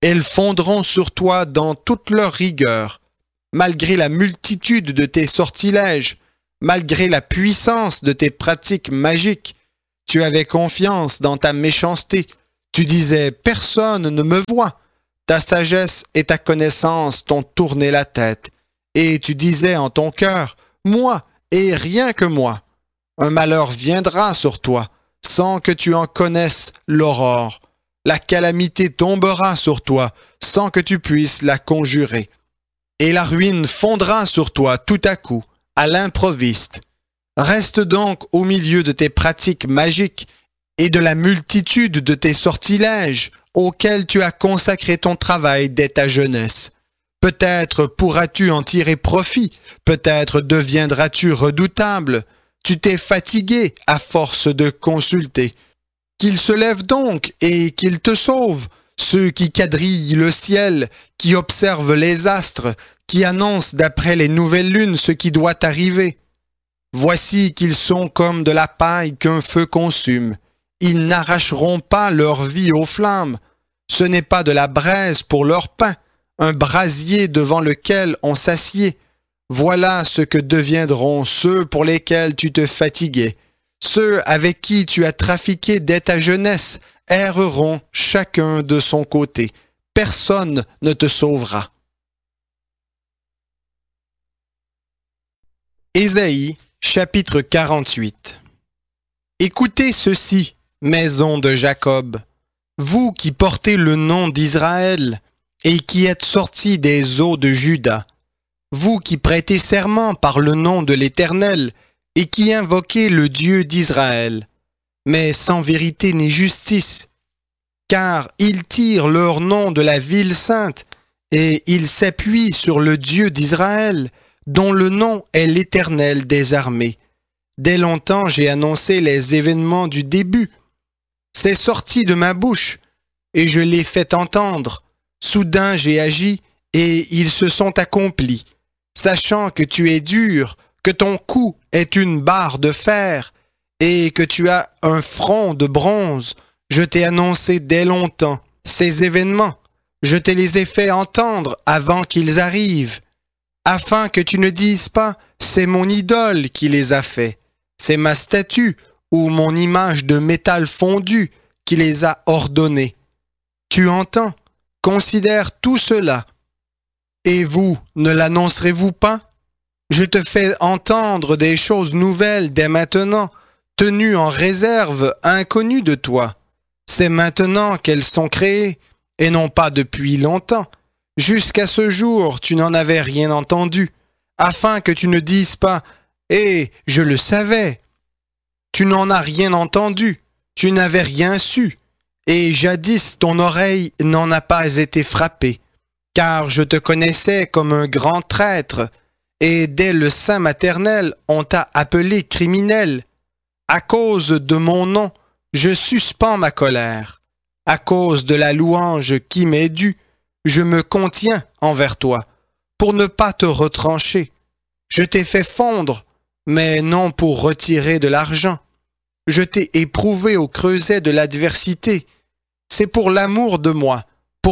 elles fondront sur toi dans toute leur rigueur. Malgré la multitude de tes sortilèges, malgré la puissance de tes pratiques magiques, tu avais confiance dans ta méchanceté. Tu disais « Personne ne me voit ». Ta sagesse et ta connaissance t'ont tourné la tête. Et tu disais en ton cœur « Moi et rien que moi ». Un malheur viendra sur toi, sans que tu en connaisses l'aurore. La calamité tombera sur toi, sans que tu puisses la conjurer. Et la ruine fondra sur toi tout à coup, à l'improviste. Reste donc au milieu de tes pratiques magiques et de la multitude de tes sortilèges auxquels tu as consacré ton travail dès ta jeunesse. Peut-être pourras-tu en tirer profit, peut-être deviendras-tu redoutable. Tu t'es fatigué à force de consulter. Qu'il se lève donc et qu'il te sauve, ceux qui quadrillent le ciel, qui observent les astres, qui annoncent d'après les nouvelles lunes ce qui doit arriver. Voici qu'ils sont comme de la paille qu'un feu consume. Ils n'arracheront pas leur vie aux flammes. Ce n'est pas de la braise pour leur pain, un brasier devant lequel on s'assied. Voilà ce que deviendront ceux pour lesquels tu te fatiguais. Ceux avec qui tu as trafiqué dès ta jeunesse erreront chacun de son côté. Personne ne te sauvera. Ésaïe, chapitre 48. Écoutez ceci, maison de Jacob, vous qui portez le nom d'Israël et qui êtes sortis des eaux de Juda, vous qui prêtez serment par le nom de l'Éternel et qui invoquez le Dieu d'Israël, mais sans vérité ni justice, car ils tirent leur nom de la ville sainte et ils s'appuient sur le Dieu d'Israël, dont le nom est l'Éternel des armées. Dès longtemps j'ai annoncé les événements du début. C'est sorti de ma bouche, et je l'ai fait entendre. Soudain j'ai agi, et ils se sont accomplis. Sachant que tu es dur, que ton cou est une barre de fer, et que tu as un front de bronze, je t'ai annoncé dès longtemps ces événements. Je te les ai fait entendre avant qu'ils arrivent, afin que tu ne dises pas « c'est mon idole qui les a faits ». C'est ma statue ou mon image de métal fondu qui les a ordonnés. Tu entends? Considère tout cela. Et vous, ne l'annoncerez-vous pas? Je te fais entendre des choses nouvelles dès maintenant, tenues en réserve, inconnues de toi. C'est maintenant qu'elles sont créées, et non pas depuis longtemps. Jusqu'à ce jour, tu n'en avais rien entendu, afin que tu ne dises pas « Eh, je le savais ». Tu n'en as rien entendu, tu n'avais rien su, et jadis ton oreille n'en a pas été frappée, car je te connaissais comme un grand traître, et dès le sein maternel on t'a appelé criminel. À cause de mon nom, je suspends ma colère. À cause de la louange qui m'est due, je me contiens envers toi, pour ne pas te retrancher. Je t'ai fait fondre, mais non pour retirer de l'argent. Je t'ai éprouvé au creuset de l'adversité. C'est pour l'amour de moi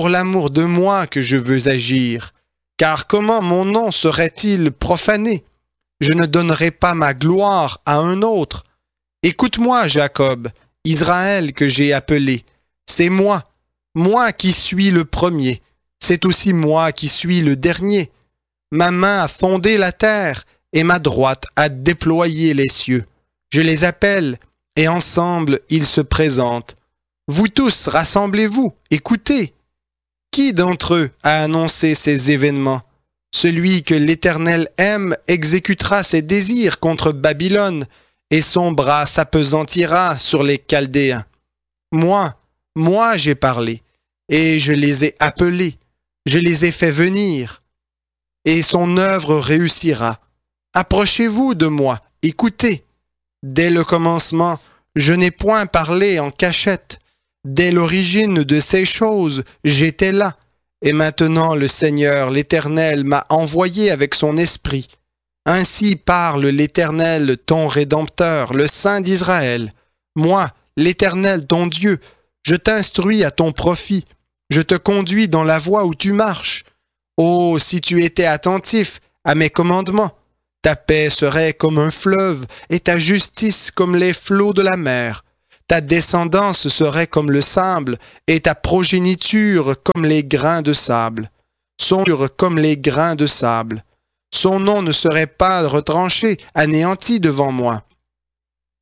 que je veux agir. Car comment mon nom serait-il profané? Je ne donnerai pas ma gloire à un autre. Écoute-moi, Jacob, Israël que j'ai appelé. C'est moi qui suis le premier. C'est aussi moi qui suis le dernier. Ma main a fondé la terre et ma droite a déployé les cieux. Je les appelle et ensemble ils se présentent. Vous tous, rassemblez-vous, écoutez. Qui d'entre eux a annoncé ces événements? Celui que l'Éternel aime exécutera ses désirs contre Babylone, et son bras s'apesantira sur les Chaldéens. Moi j'ai parlé, et je les ai appelés, je les ai fait venir, et son œuvre réussira. Approchez-vous de moi, écoutez. Dès le commencement, je n'ai point parlé en cachette. Dès l'origine de ces choses, j'étais là. Et maintenant le Seigneur, l'Éternel, m'a envoyé avec son esprit. Ainsi parle l'Éternel, ton Rédempteur, le Saint d'Israël. Moi, l'Éternel, ton Dieu, je t'instruis à ton profit. Je te conduis dans la voie où tu marches. Oh, si tu étais attentif à mes commandements, ta paix serait comme un fleuve et ta justice comme les flots de la mer. Ta descendance serait comme le sable et ta progéniture comme les grains de sable. Comme les grains de sable. Son nom ne serait pas retranché, anéanti devant moi.